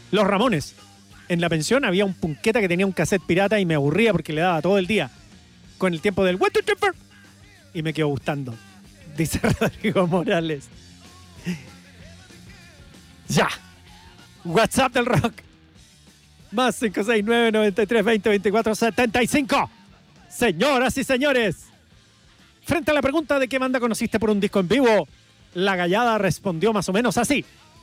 Los Ramones. En la pensión había un punqueta que tenía un cassette pirata y me aburría porque le daba todo el día con el tiempo del What the Jumper y me quedó gustando. Dice Rodrigo Morales. Ya. WhatsApp del rock. Más 569-93-20-24-75. Señoras y señores, frente a la pregunta de qué banda conociste por un disco en vivo, la gallada respondió más o menos así.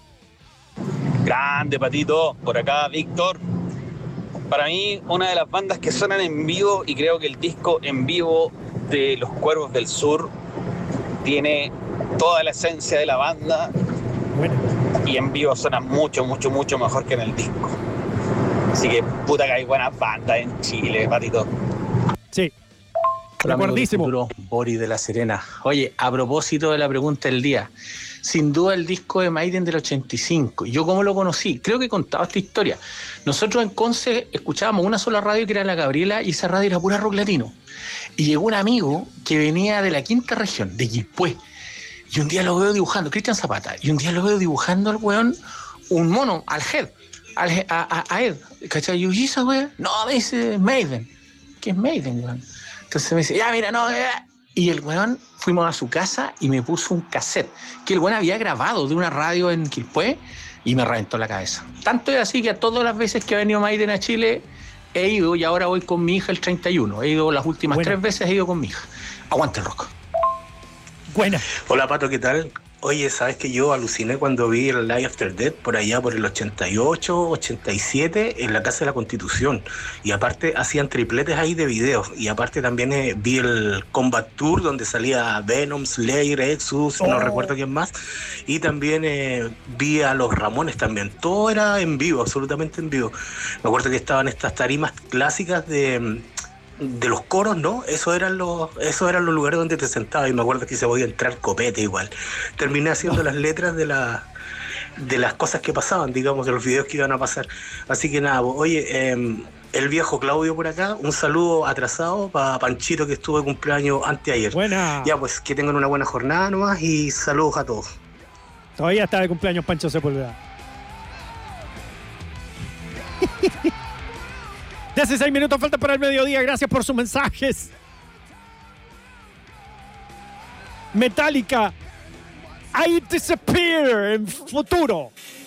Grande, Patito. Por acá, Víctor. Para mí, una de las bandas que suenan en vivo, y creo que el disco en vivo de Los Cuervos del Sur tiene toda la esencia de la banda. Bueno. Y en vivo suena mucho, mucho, mucho mejor que en el disco. Así que puta que hay buenas bandas en Chile, Patito. Sí. Hola, amigo Boris de La Serena. Oye, a propósito de la pregunta del día, sin duda el disco de Maiden del 85. ¿Yo cómo lo conocí? Creo que he contado esta historia. Nosotros en Conce escuchábamos una sola radio que era La Gabriela y esa radio era pura rock latino. Y llegó un amigo que venía de la quinta región, de Quilpué. Y un día lo veo dibujando, Cristian Zapata, y un día lo veo dibujando al weón un mono, a Ed, ¿cachai? Y esa weón, no, me dice Maiden. ¿Qué es Maiden, weón? Entonces me dice, ya, mira, no, y el weón, fuimos a su casa y me puso un cassette que el weón había grabado de una radio en Quilpué y me reventó la cabeza. Tanto es así que a todas las veces que ha venido Maiden a Chile he ido, y ahora voy con mi hija el 31. He ido las últimas 3 veces, he ido con mi hija. Aguante el rock. Buena. Hola, Pato, ¿qué tal? Oye, ¿sabes que yo aluciné cuando vi el Live After Death por allá por el 88, 87 en la Casa de la Constitución? Y aparte hacían tripletes ahí de videos. Y aparte también vi el Combat Tour donde salía Venom, Slayer, Exodus, no recuerdo quién más. Y también vi a los Ramones también. Todo era en vivo, absolutamente en vivo. Me acuerdo que estaban estas tarimas clásicas de los coros, ¿no? Esos eran los lugares donde te sentabas, y me acuerdo que se podía entrar copete igual. Terminé haciendo las letras de las cosas que pasaban, digamos, de los videos que iban a pasar. Así que nada, oye, el viejo Claudio por acá, un saludo atrasado para Panchito que estuvo de cumpleaños anteayer. Buena. Ya, pues que tengan una buena jornada nomás y saludos a todos. Todavía está de cumpleaños Pancho Sepúlveda. 16 minutos faltan para el mediodía. Gracias por sus mensajes. Metallica, I Disappear en futuro.